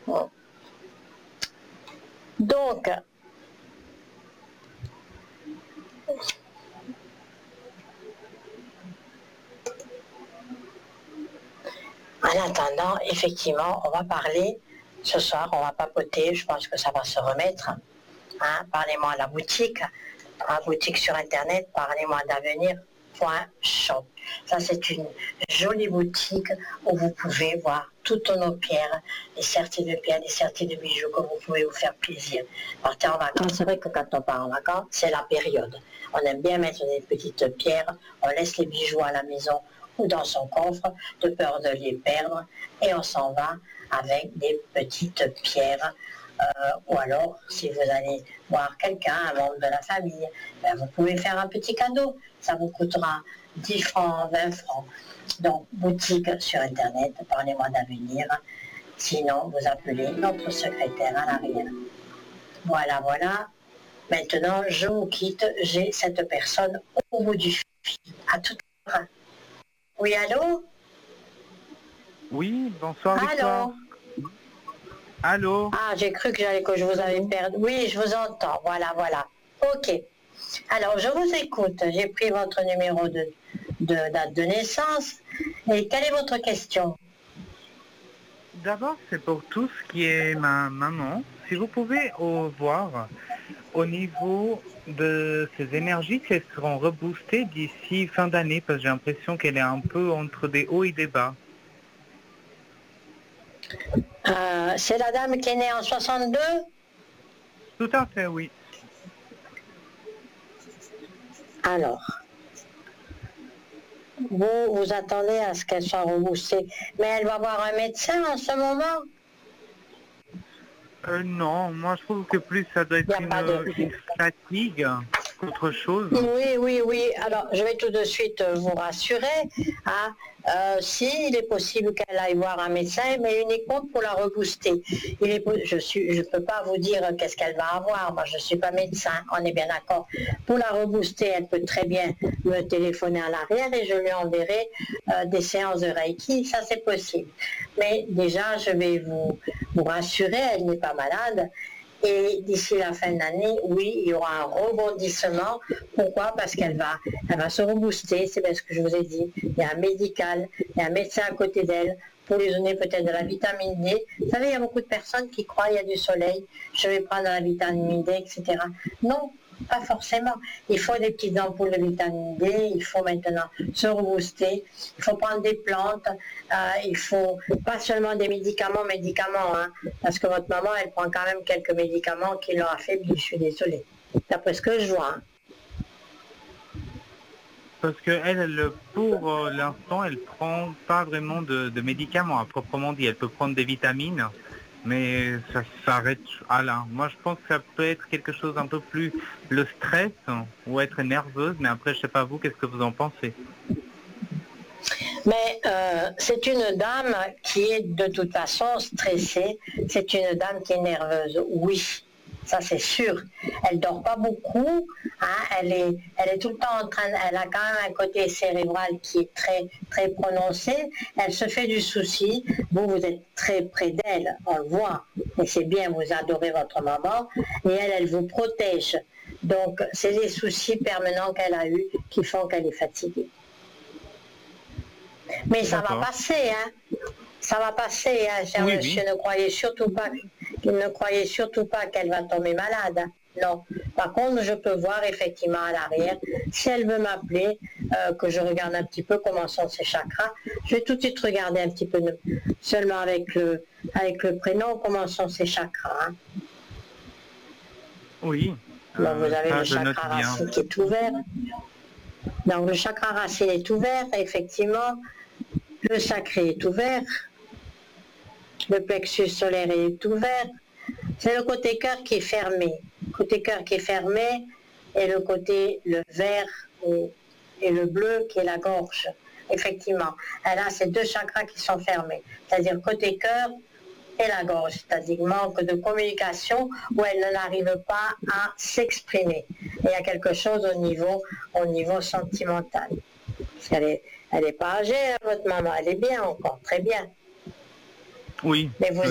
Bon. Donc, en attendant, effectivement, on va parler ce soir, on va papoter, je pense que ça va se remettre. Hein, parlez-moi à la boutique sur internet, parlez-moi d'avenir.shop. Ça, c'est une jolie boutique où vous pouvez voir toutes nos pierres, les serties de pierres, les serties de bijoux, que vous pouvez vous faire plaisir. Partez en vacances, c'est vrai que quand on part en vacances, c'est la période. On aime bien mettre des petites pierres, on laisse les bijoux à la maison ou dans son coffre, de peur de les perdre, et on s'en va avec des petites pierres. Ou alors, si vous allez voir quelqu'un, un membre de la famille, ben vous pouvez faire un petit cadeau. Ça vous coûtera 10 francs, 20 francs. Donc, boutique sur Internet, parlez-moi d'avenir. Sinon, vous appelez notre secrétaire à l'arrière. Voilà, voilà. Maintenant, je vous quitte. J'ai cette personne au bout du fil. À tout à l'heure. Oui, allô? Oui, bonsoir Victoire. Allô? Ah, j'ai cru que je vous avais perdu. Oui, je vous entends. Voilà, voilà. Ok. Alors, je vous écoute. J'ai pris votre numéro de date de naissance. Et quelle est votre question? D'abord, c'est pour tout ce qui est ma maman. Si vous pouvez voir au niveau de ses énergies, si elles seront reboostées d'ici fin d'année, parce que j'ai l'impression qu'elle est un peu entre des hauts et des bas. C'est la dame qui est née en 62? Tout à fait, oui. Alors, vous attendez à ce qu'elle soit reboostée. Mais elle va voir un médecin en ce moment? Non, moi je trouve que plus ça doit être une fatigue qu'autre chose. Oui. Alors, je vais tout de suite vous rassurer. Hein. S'il est possible qu'elle aille voir un médecin, mais uniquement pour la rebooster. Je ne peux pas vous dire qu'est-ce qu'elle va avoir. Moi, je ne suis pas médecin, on est bien d'accord. Pour la rebooster, elle peut très bien me téléphoner à l'arrière et je lui enverrai des séances de Reiki. Ça, c'est possible. Mais déjà, je vais vous rassurer, elle n'est pas malade. Et d'ici la fin de l'année, oui, il y aura un rebondissement. Pourquoi? Parce qu'elle va se rebooster, c'est bien ce que je vous ai dit. Il y a un médical, il y a un médecin à côté d'elle pour lui donner peut-être de la vitamine D. Vous savez, il y a beaucoup de personnes qui croient qu'il y a du soleil, je vais prendre de la vitamine D, etc. Non, pas forcément. Il faut des petites ampoules de vitamine D, il faut maintenant se rebooster, il faut prendre des plantes, il faut pas seulement des médicaments, hein, parce que votre maman, elle prend quand même quelques médicaments qui l'ont affaibli, je suis désolée. D'après ce que je vois. Hein. Parce qu'elle, pour l'instant, elle prend pas vraiment de médicaments à proprement dit. Elle peut prendre des vitamines, mais ça s'arrête à là. Moi, je pense que ça peut être quelque chose un peu plus le stress ou être nerveuse, mais après, je sais pas vous, qu'est-ce que vous en pensez? Mais c'est une dame qui est de toute façon stressée, c'est une dame qui est nerveuse, oui. Ça c'est sûr. Elle dort pas beaucoup, hein, elle est tout le temps en train, elle a quand même un côté cérébral qui est très très prononcé. Elle se fait du souci. Vous êtes très près d'elle, on le voit. Et c'est bien, vous adorez votre maman. Et elle vous protège. Donc c'est les soucis permanents qu'elle a eus qui font qu'elle est fatiguée. Mais ça va passer, hein. Ça va passer, hein, cher monsieur. Ne croyez surtout pas qu'elle va tomber malade. Non. Par contre, je peux voir effectivement à l'arrière, si elle veut m'appeler, que je regarde un petit peu comment sont ses chakras. Je vais tout de suite regarder un petit peu, seulement avec le prénom, comment sont ses chakras. Hein. Oui. Donc vous avez le chakra racine qui est ouvert. Donc le chakra racine est ouvert, effectivement. Le sacré est ouvert. Le plexus solaire est ouvert. C'est le côté cœur qui est fermé. Le côté cœur qui est fermé et le vert et le bleu qui est la gorge. Effectivement, elle a ces deux chakras qui sont fermés. C'est-à-dire côté cœur et la gorge. C'est-à-dire manque de communication où elle n'arrive pas à s'exprimer. Et il y a quelque chose au niveau sentimental. Parce qu'elle est pas âgée, hein, votre maman. Elle est bien encore, très bien. Oui. Mais vous